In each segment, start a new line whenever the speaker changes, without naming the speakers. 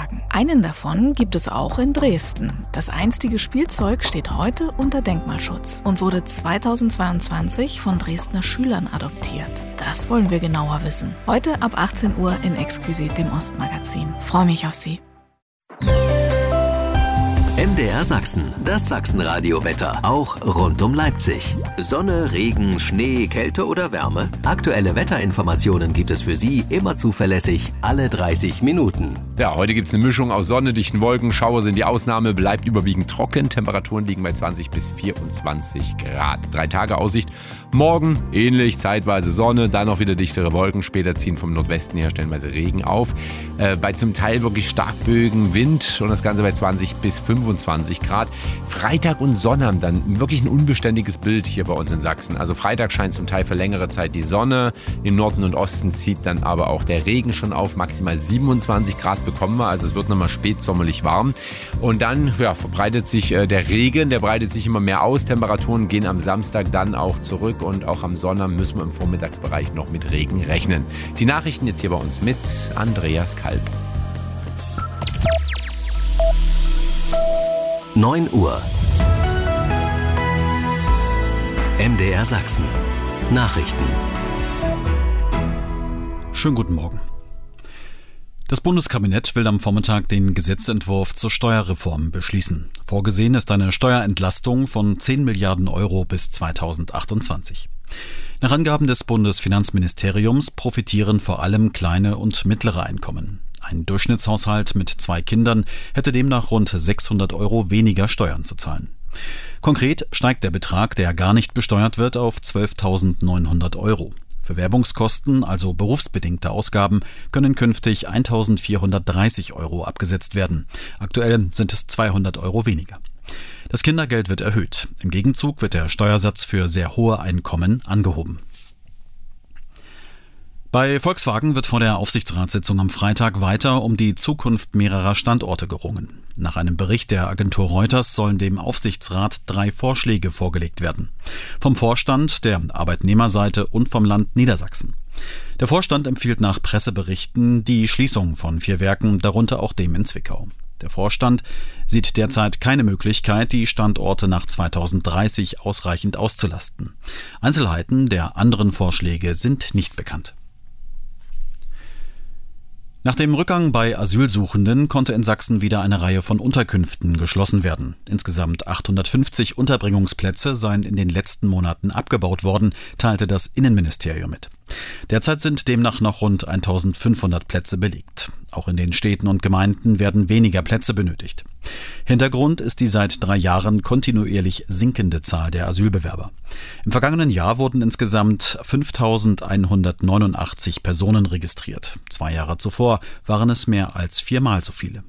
Sportanlagen. Einen davon gibt es auch in Dresden. Das einstige Spielzeug steht heute unter Denkmalschutz und wurde 2022 von Dresdner Schülern adoptiert. Das wollen wir genauer wissen. Heute ab 18 Uhr in Exquisit, dem Ostmagazin. Freue mich auf Sie.
MDR Sachsen, das Sachsenradio-Wetter, auch rund um Leipzig. Sonne, Regen, Schnee, Kälte oder Wärme? Aktuelle Wetterinformationen gibt es für Sie immer zuverlässig, alle 30 Minuten.
Ja, heute gibt es eine Mischung aus Sonne, dichten Wolken, Schauer sind die Ausnahme, bleibt überwiegend trocken, Temperaturen liegen bei 20 bis 24 Grad. 3 Tage Aussicht, morgen ähnlich, zeitweise Sonne, dann auch wieder dichtere Wolken, später ziehen vom Nordwesten her stellenweise Regen auf. Bei zum Teil wirklich starkböigen Wind und das Ganze bei 20 bis 25 Grad. Freitag und Sonnabend dann wirklich ein unbeständiges Bild hier bei uns in Sachsen. Also Freitag scheint zum Teil für längere Zeit die Sonne, im Norden und Osten zieht dann aber auch der Regen schon auf, maximal 27 Grad bekommen wir, also es wird nochmal spätsommerlich warm. Und dann verbreitet sich der Regen, der breitet sich immer mehr aus, Temperaturen gehen am Samstag dann auch zurück und auch am Sonnabend müssen wir im Vormittagsbereich noch mit Regen rechnen. Die Nachrichten jetzt hier bei uns mit Andreas Kalb.
9 Uhr. MDR Sachsen. Nachrichten.
Schönen guten Morgen. Das Bundeskabinett will am Vormittag den Gesetzentwurf zur Steuerreform beschließen. Vorgesehen ist eine Steuerentlastung von 10 Milliarden Euro bis 2028. Nach Angaben des Bundesfinanzministeriums profitieren vor allem kleine und mittlere Einkommen. Ein Durchschnittshaushalt mit 2 Kindern hätte demnach rund 600 Euro weniger Steuern zu zahlen. Konkret steigt der Betrag, der gar nicht besteuert wird, auf 12.900 Euro. Für Werbungskosten, also berufsbedingte Ausgaben, können künftig 1.430 Euro abgesetzt werden. Aktuell sind es 200 Euro weniger. Das Kindergeld wird erhöht. Im Gegenzug wird der Steuersatz für sehr hohe Einkommen angehoben. Bei Volkswagen wird vor der Aufsichtsratssitzung am Freitag weiter um die Zukunft mehrerer Standorte gerungen. Nach einem Bericht der Agentur Reuters sollen dem Aufsichtsrat 3 Vorschläge vorgelegt werden. Vom Vorstand, der Arbeitnehmerseite und vom Land Niedersachsen. Der Vorstand empfiehlt nach Presseberichten die Schließung von 4 Werken, darunter auch dem in Zwickau. Der Vorstand sieht derzeit keine Möglichkeit, die Standorte nach 2030 ausreichend auszulasten. Einzelheiten der anderen Vorschläge sind nicht bekannt. Nach dem Rückgang bei Asylsuchenden konnte in Sachsen wieder eine Reihe von Unterkünften geschlossen werden. Insgesamt 850 Unterbringungsplätze seien in den letzten Monaten abgebaut worden, teilte das Innenministerium mit. Derzeit sind demnach noch rund 1500 Plätze belegt. Auch in den Städten und Gemeinden werden weniger Plätze benötigt. Hintergrund ist die seit 3 Jahren kontinuierlich sinkende Zahl der Asylbewerber. Im vergangenen Jahr wurden insgesamt 5.189 Personen registriert. 2 Jahre zuvor waren es mehr als 4-mal so viele.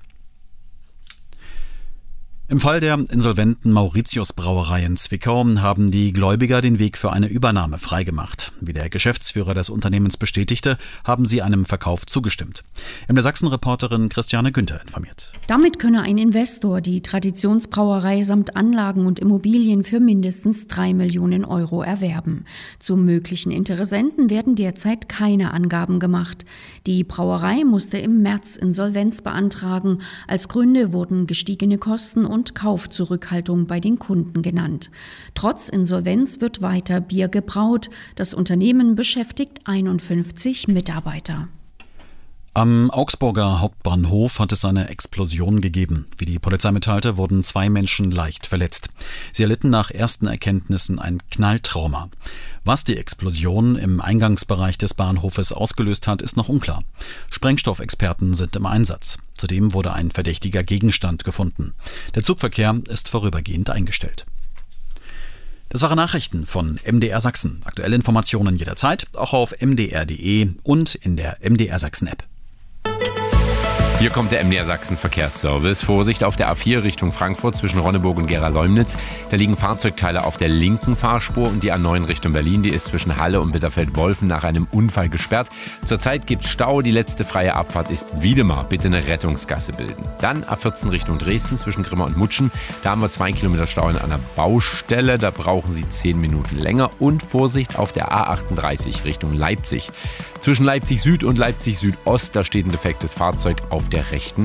Im Fall der insolventen Mauritius-Brauerei in Zwickau haben die Gläubiger den Weg für eine Übernahme freigemacht. Wie der Geschäftsführer des Unternehmens bestätigte, haben sie einem Verkauf zugestimmt. MDR Sachsen-Reporterin Christiane Günther informiert.
Damit könne ein Investor die Traditionsbrauerei samt Anlagen und Immobilien für mindestens 3 Millionen Euro erwerben. Zu möglichen Interessenten werden derzeit keine Angaben gemacht. Die Brauerei musste im März Insolvenz beantragen. Als Gründe wurden gestiegene Kosten und Kaufzurückhaltung bei den Kunden genannt. Trotz Insolvenz wird weiter Bier gebraut. Das Unternehmen beschäftigt 51 Mitarbeiter.
Am Augsburger Hauptbahnhof hat es eine Explosion gegeben. Wie die Polizei mitteilte, wurden 2 Menschen leicht verletzt. Sie erlitten nach ersten Erkenntnissen ein Knalltrauma. Was die Explosion im Eingangsbereich des Bahnhofes ausgelöst hat, ist noch unklar. Sprengstoffexperten sind im Einsatz. Zudem wurde ein verdächtiger Gegenstand gefunden. Der Zugverkehr ist vorübergehend eingestellt. Das waren Nachrichten von MDR Sachsen. Aktuelle Informationen jederzeit, auch auf mdr.de und in der MDR Sachsen App.
Hier kommt der MDR Sachsen Verkehrsservice. Vorsicht auf der A4 Richtung Frankfurt zwischen Ronneburg und Gera-Leumnitz. Da liegen Fahrzeugteile auf der linken Fahrspur und die A9 Richtung Berlin, die ist zwischen Halle und Bitterfeld-Wolfen nach einem Unfall gesperrt. Zurzeit gibt es Stau, die letzte freie Abfahrt ist Wiedemar. Bitte eine Rettungsgasse bilden. Dann A14 Richtung Dresden zwischen Grimma und Mutschen. Da haben wir 2 Kilometer Stau in einer Baustelle, da brauchen Sie 10 Minuten länger. Und Vorsicht auf der A38 Richtung Leipzig. Zwischen Leipzig Süd und Leipzig Südost, da steht ein defektes Fahrzeug auf der rechten